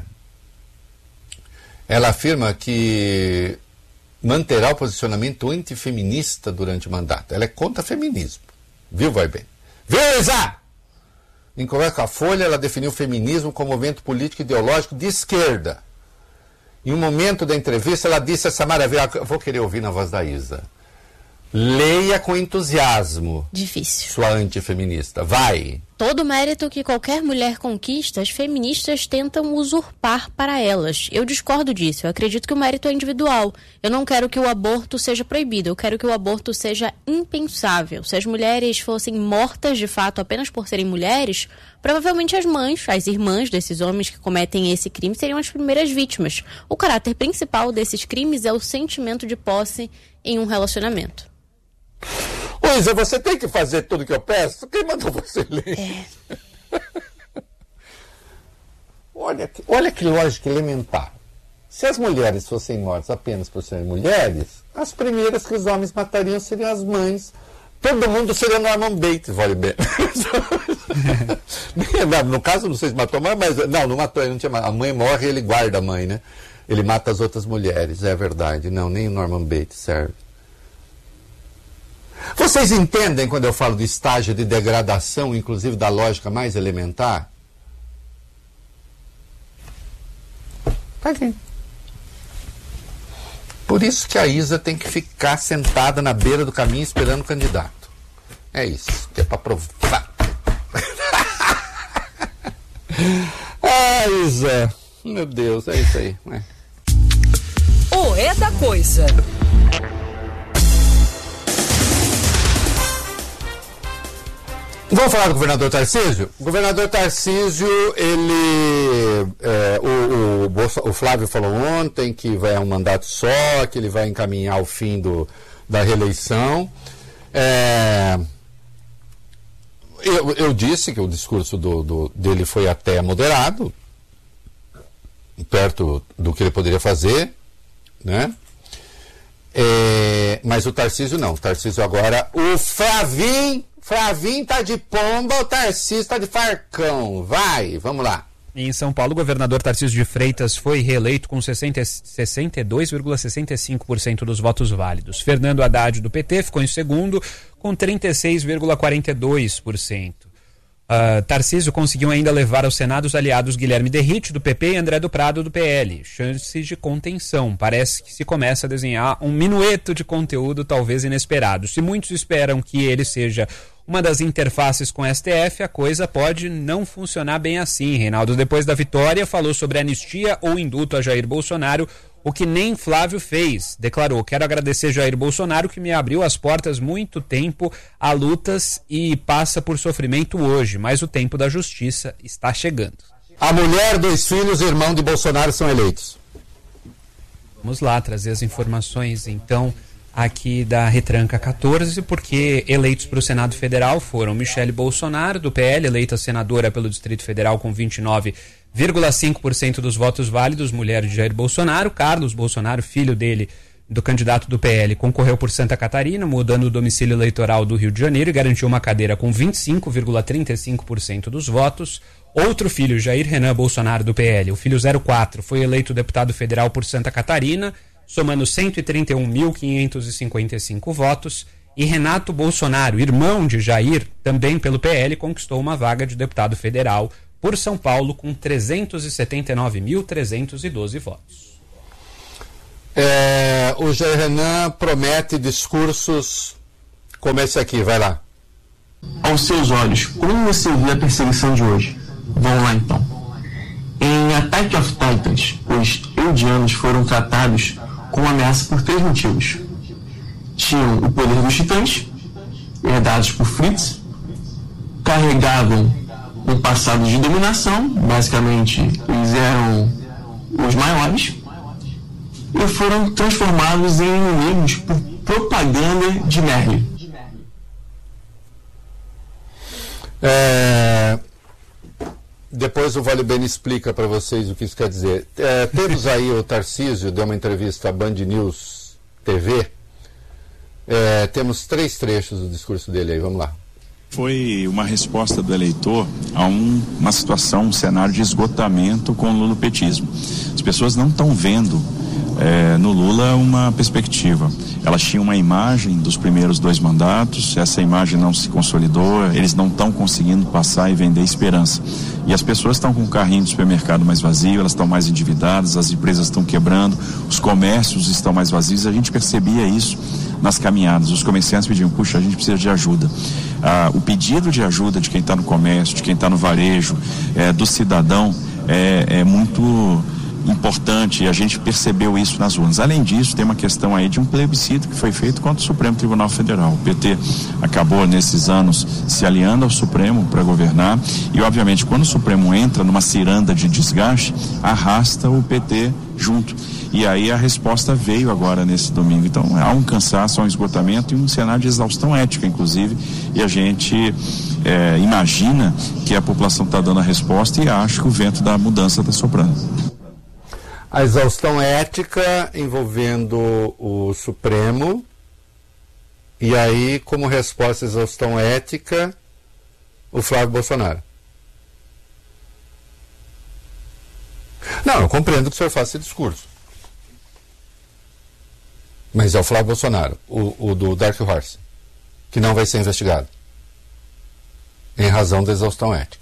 Speaker 1: Ela afirma que manterá o posicionamento antifeminista durante o mandato. Ela é contra feminismo. Viu, vai bem? Viu, Isa? Em conversa com a Folha, ela definiu o feminismo como movimento político e ideológico de esquerda. Em um momento da entrevista, ela disse essa maravilha. Eu vou querer ouvir na voz da Isa. Leia com entusiasmo.
Speaker 5: Difícil.
Speaker 1: Sua antifeminista. Vai.
Speaker 5: Todo mérito que qualquer mulher conquista, as feministas tentam usurpar para elas. Eu discordo disso. Eu acredito que o mérito é individual. Eu não quero que o aborto seja proibido. Eu quero que o aborto seja impensável. Se as mulheres fossem mortas de fato apenas por serem mulheres, provavelmente as mães, as irmãs desses homens que cometem esse crime seriam as primeiras vítimas. O caráter principal desses crimes é o sentimento de posse em um relacionamento.
Speaker 1: Ô, Isa, você tem que fazer tudo que eu peço? Quem mandou você ler?
Speaker 5: É.
Speaker 1: olha, que, olha que lógica elementar. Se as mulheres fossem mortas apenas por serem mulheres, as primeiras que os homens matariam seriam as mães. Todo mundo seria Norman Bates, vale bem. No caso, não sei se matou a mãe, mas... Não, não matou, ele não tinha... A mãe morre e ele guarda a mãe, né? Ele mata as outras mulheres, é verdade. Não, nem o Norman Bates serve. Vocês entendem quando eu falo de estágio de degradação, inclusive da lógica mais elementar? Tá aqui. Por isso que a Isa tem que ficar sentada na beira do caminho esperando o candidato. É isso, que é para provar. Ah, Isa, meu Deus, é isso aí. É.
Speaker 2: O É da Coisa.
Speaker 1: Vamos falar do governador Tarcísio? O governador Tarcísio, ele... É, o, o, Bolsa, o Flávio falou ontem que vai a um mandato só, que ele vai encaminhar o fim do, da reeleição. É, eu, eu disse que o discurso do, do, dele foi até moderado, perto do que ele poderia fazer, né? É, mas o Tarcísio não. O Tarcísio agora... O Flavinho... Flavinho tá de pomba, o Tarcísio tá de farcão. Vai, vamos lá.
Speaker 4: Em São Paulo, o governador Tarcísio de Freitas foi reeleito com sessenta, sessenta e dois vírgula sessenta e cinco por cento dos votos válidos. Fernando Haddad, do P T, ficou em segundo com trinta e seis vírgula quarenta e dois por cento. Uh, Tarcísio conseguiu ainda levar ao Senado os aliados Guilherme Derrite, do P P, e André do Prado, do P L. Chances de contenção. Parece que se começa a desenhar um minueto de conteúdo talvez inesperado. Se muitos esperam que ele seja uma das interfaces com o S T F, a coisa pode não funcionar bem assim. Reinaldo, depois da vitória, falou sobre anistia ou indulto a Jair Bolsonaro, o que nem Flávio fez. Declarou: quero agradecer Jair Bolsonaro, que me abriu as portas muito tempo a lutas e passa por sofrimento hoje, mas o tempo da justiça está chegando.
Speaker 1: A mulher, dois filhos e irmão de Bolsonaro são eleitos.
Speaker 4: Vamos lá trazer as informações, então, aqui da Retranca quatorze, porque eleitos para o Senado Federal foram Michele Bolsonaro, do P L, eleita senadora pelo Distrito Federal com vinte e nove vírgula cinco por cento dos votos válidos, mulher de Jair Bolsonaro. Carlos Bolsonaro, filho dele, do candidato do P L, concorreu por Santa Catarina, mudando o domicílio eleitoral do Rio de Janeiro, e garantiu uma cadeira com vinte e cinco vírgula trinta e cinco por cento dos votos. Outro filho, Jair Renan Bolsonaro, do P L, o filho zero quatro, foi eleito deputado federal por Santa Catarina, somando cento e trinta e um mil quinhentos e cinquenta e cinco votos. E Renato Bolsonaro, irmão de Jair, também pelo P L, conquistou uma vaga de deputado federal por São Paulo, com trezentos e setenta e nove mil, trezentos e doze votos.
Speaker 1: É, o Jair Renan promete discursos como esse aqui, vai lá.
Speaker 7: Aos seus olhos, como você vê a perseguição de hoje? Vamos lá então. Em Attack of Titans, os eldianos foram tratados com ameaça por três motivos. Tinham o poder dos titãs, herdados por Fritz, carregavam um passado de dominação, basicamente eles eram os maiores, e foram transformados em inimigos por propaganda de Merlin.
Speaker 1: É... Depois o Vale Bene explica para vocês o que isso quer dizer. É, temos aí o Tarcísio, deu uma entrevista à Band News T V. É, temos três trechos do discurso dele aí, vamos lá.
Speaker 8: Foi uma resposta do eleitor a um, uma situação, um cenário de esgotamento com o lulopetismo. As pessoas não estão vendo é, no Lula uma perspectiva. Elas tinham uma imagem dos primeiros dois mandatos, essa imagem não se consolidou, eles não estão conseguindo passar e vender esperança. E as pessoas estão com o carrinho do supermercado mais vazio, elas estão mais endividadas, as empresas estão quebrando, os comércios estão mais vazios. A gente percebia isso nas caminhadas. Os comerciantes pediam, puxa, a gente precisa de ajuda. Ah, o pedido de ajuda de quem está no comércio, de quem está no varejo, é, do cidadão, é, é muito importante, e a gente percebeu isso nas urnas. Além disso, tem uma questão aí de um plebiscito que foi feito contra o Supremo Tribunal Federal. O P T acabou nesses anos se aliando ao Supremo para governar e, obviamente, quando o Supremo entra numa ciranda de desgaste, arrasta o P T junto. E aí a resposta veio agora nesse domingo. Então há um cansaço, há um esgotamento e um cenário de exaustão ética, inclusive, e a gente é, imagina que a população está dando a resposta e acha que o vento da mudança está soprando.
Speaker 1: A exaustão ética envolvendo o Supremo, e aí, como resposta à exaustão ética, o Flávio Bolsonaro. Não, eu compreendo que o senhor faça esse discurso. Mas é o Flávio Bolsonaro, o, o do Dark Horse, que não vai ser investigado, em razão da exaustão ética.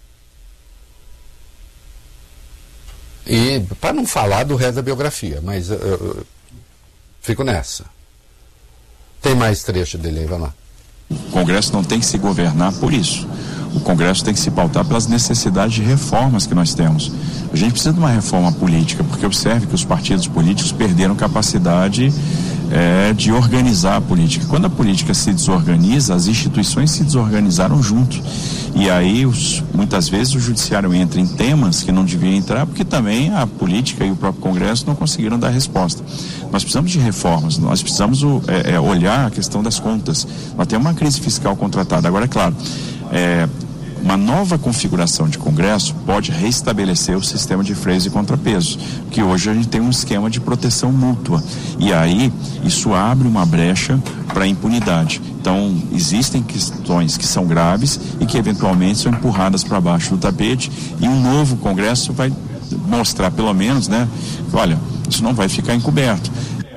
Speaker 1: E para não falar do resto da biografia, mas eu, eu fico nessa. Tem mais trecho dele aí, vai lá.
Speaker 8: O Congresso não tem que se governar por isso. O Congresso tem que se pautar pelas necessidades de reformas que nós temos. A gente precisa de uma reforma política, porque observe que os partidos políticos perderam capacidade é, de organizar a política. Quando a política se desorganiza, as instituições se desorganizaram junto. E aí, os, muitas vezes, o judiciário entra em temas que não devia entrar, porque também a política e o próprio Congresso não conseguiram dar resposta. Nós precisamos de reformas, nós precisamos é, é, olhar a questão das contas. Nós temos uma crise fiscal contratada. Agora, é claro, é, uma nova configuração de Congresso pode restabelecer o sistema de freios e contrapesos, que hoje a gente tem um esquema de proteção mútua, e aí isso abre uma brecha para a impunidade. Então existem questões que são graves e que eventualmente são empurradas para baixo do tapete, e um novo Congresso vai mostrar pelo menos, né, olha, isso não vai ficar encoberto.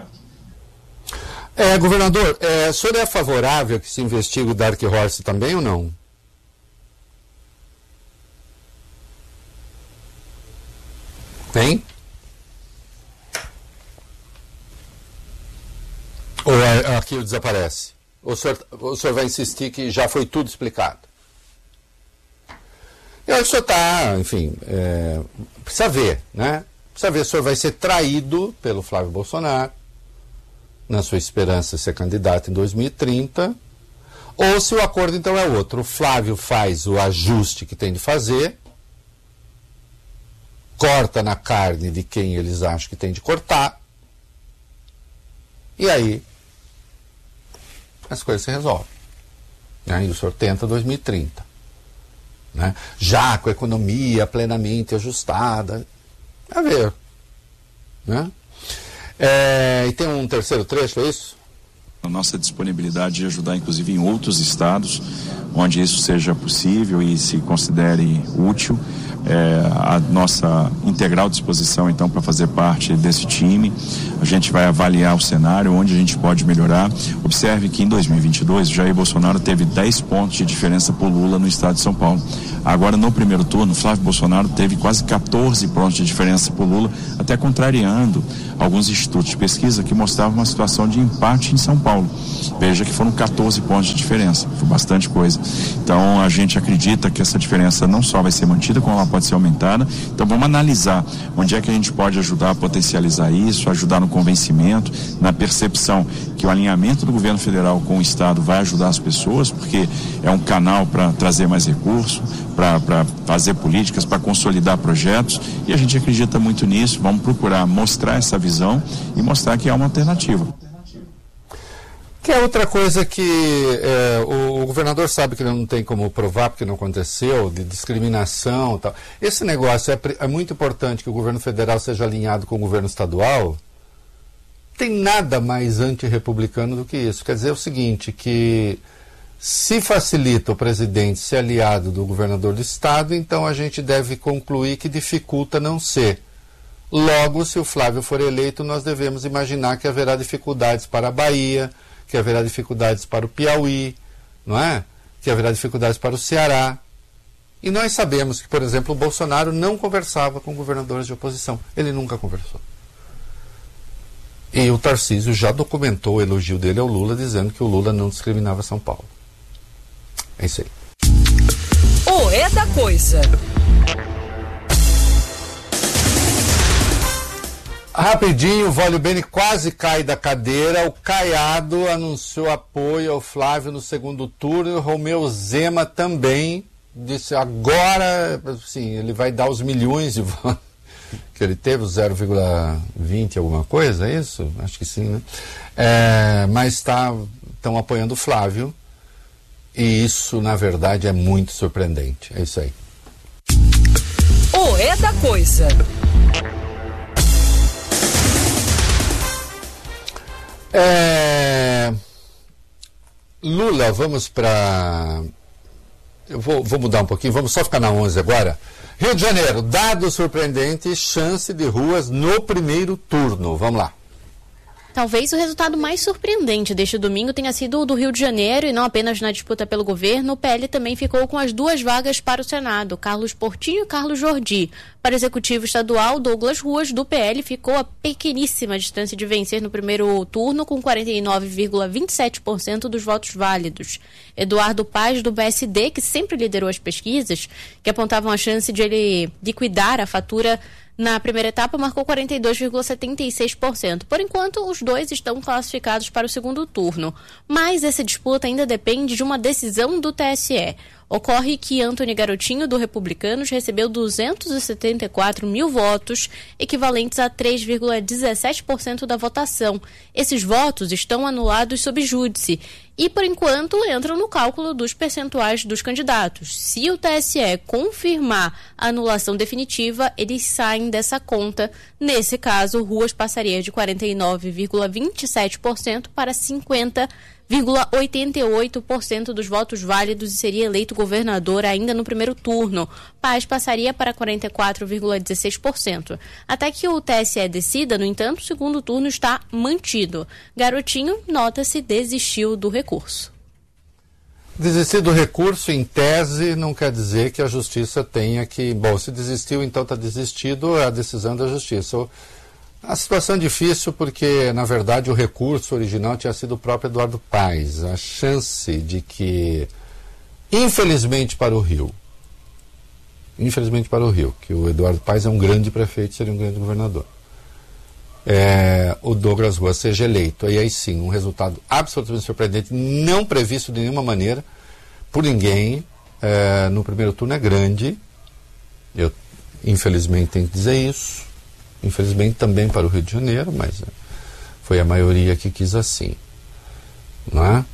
Speaker 1: É, governador, é, o senhor é favorável que se investigue o Dark Horse também ou não? Tem? Ou é, aquilo desaparece? Ou o senhor, o senhor vai insistir que já foi tudo explicado? Eu acho que o senhor está, enfim, é, precisa ver, né? Precisa ver se o senhor vai ser traído pelo Flávio Bolsonaro, na sua esperança de ser candidato em dois mil e trinta, ou se o acordo então é outro. O Flávio faz o ajuste que tem de fazer, corta na carne de quem eles acham que tem de cortar, e aí as coisas se resolvem. Aí o senhor tenta dois mil e trinta, né? Já com a economia plenamente ajustada. A ver, né? É, e tem um terceiro trecho, é isso?
Speaker 8: A nossa disponibilidade de ajudar, inclusive, em outros estados, onde isso seja possível e se considere útil. É, a nossa integral disposição, então, para fazer parte desse time. A gente vai avaliar o cenário, onde a gente pode melhorar. Observe que em dois mil e vinte e dois, o Jair Bolsonaro teve dez pontos de diferença por Lula no estado de São Paulo. Agora, no primeiro turno, Flávio Bolsonaro teve quase catorze pontos de diferença por Lula, até contrariando alguns institutos de pesquisa que mostravam uma situação de empate em São Paulo. Veja que foram catorze pontos de diferença, foi bastante coisa. Então, a gente acredita que essa diferença não só vai ser mantida, como ela pode ser aumentada. Então, vamos analisar onde é que a gente pode ajudar a potencializar isso, ajudar no convencimento, na percepção que o alinhamento do governo federal com o estado vai ajudar as pessoas, porque é um canal para trazer mais recursos, para fazer políticas, para consolidar projetos, e a gente acredita muito nisso. Vamos procurar mostrar essa visão e mostrar que há uma alternativa.
Speaker 1: Que é outra coisa que é, o, o governador sabe que ele não tem como provar, porque não aconteceu, de discriminação e tal. Esse negócio é, é muito importante que o governo federal seja alinhado com o governo estadual. Tem nada mais antirrepublicano do que isso. Quer dizer o seguinte, que se facilita o presidente ser aliado do governador do estado, então a gente deve concluir que dificulta não ser. Logo, se o Flávio for eleito, nós devemos imaginar que haverá dificuldades para a Bahia, que haverá dificuldades para o Piauí, não é? Que haverá dificuldades para o Ceará. E nós sabemos que, por exemplo, o Bolsonaro não conversava com governadores de oposição. Ele nunca conversou. E o Tarcísio já documentou o elogio dele ao Lula, dizendo que o Lula não discriminava São Paulo. É isso aí.
Speaker 2: O É da Coisa.
Speaker 1: Rapidinho, o Vólio Bene quase cai da cadeira. O Caiado anunciou apoio ao Flávio no segundo turno. E o Romeu Zema também disse agora, sim, ele vai dar os milhões de votos que ele teve, zero vírgula vinte alguma coisa, é isso? Acho que sim, né? É, mas estão tá, apoiando o Flávio. E isso, na verdade, é muito surpreendente. É isso aí.
Speaker 2: O É da Coisa.
Speaker 1: É... Lula, vamos para... Eu vou, vou mudar um pouquinho, vamos só ficar na onze agora. Rio de Janeiro, dado surpreendente, chance de ruas no primeiro turno. Vamos lá.
Speaker 5: Talvez o resultado mais surpreendente deste domingo tenha sido o do Rio de Janeiro, e não apenas na disputa pelo governo. O P L também ficou com as duas vagas para o Senado, Carlos Portinho e Carlos Jordi. Para o executivo estadual, Douglas Ruas, do P L, ficou a pequeníssima distância de vencer no primeiro turno, com quarenta e nove vírgula vinte e sete por cento dos votos válidos. Eduardo Paz, do P S D, que sempre liderou as pesquisas, que apontavam a chance de ele liquidar a fatura na primeira etapa, marcou quarenta e dois vírgula setenta e seis por cento. Por enquanto, os dois estão classificados para o segundo turno. Mas essa disputa ainda depende de uma decisão do T S E. Ocorre que Antony Garotinho, do Republicanos, recebeu duzentos e setenta e quatro mil votos, equivalentes a três vírgula dezessete por cento da votação. Esses votos estão anulados sob júdice e, por enquanto, entram no cálculo dos percentuais dos candidatos. Se o T S E confirmar a anulação definitiva, eles saem dessa conta. Nesse caso, Ruas passaria de quarenta e nove vírgula vinte e sete por cento para cinquenta vírgula oitenta e oito por cento dos votos válidos e seria eleito governador ainda no primeiro turno. Paz passaria para quarenta e quatro vírgula dezesseis por cento. Até que o T S E decida, no entanto, o segundo turno está mantido. Garotinho, nota-se, desistiu do recurso.
Speaker 1: Desistir do recurso, em tese, não quer dizer que a justiça tenha que... Bom, se desistiu, então está desistido, é a decisão da justiça. A situação é difícil porque, na verdade, o recurso original tinha sido o próprio Eduardo Paes. A chance de que, infelizmente para o Rio, infelizmente para o Rio, que o Eduardo Paes é um grande prefeito, seria um grande governador, é, o Douglas Ruas seja eleito. E aí sim, um resultado absolutamente surpreendente, não previsto de nenhuma maneira, por ninguém, é, no primeiro turno é grande. Eu, infelizmente, tenho que dizer isso. Infelizmente também para o Rio de Janeiro, mas foi a maioria que quis assim, não é?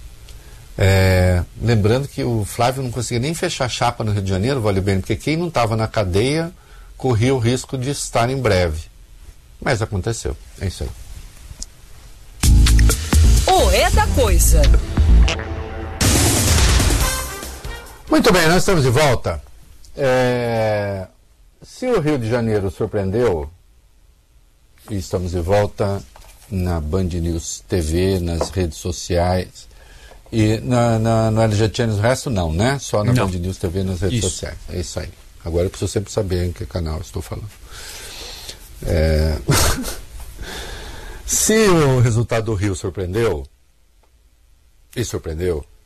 Speaker 1: É, lembrando que o Flávio não conseguia nem fechar chapa no Rio de Janeiro, vale bem, porque quem não estava na cadeia corria o risco de estar em breve. Mas aconteceu, é isso aí.
Speaker 2: O É da Coisa.
Speaker 1: Muito bem, nós estamos de volta. É... Se o Rio de Janeiro surpreendeu, e estamos de volta na Band News T V, nas redes sociais, e na, na, no L G Channel, o resto não, né? Só na não. Band News T V, nas redes isso. sociais. É isso aí. Agora eu preciso sempre saber em que canal eu estou falando. É... Se o resultado do Rio surpreendeu, e surpreendeu,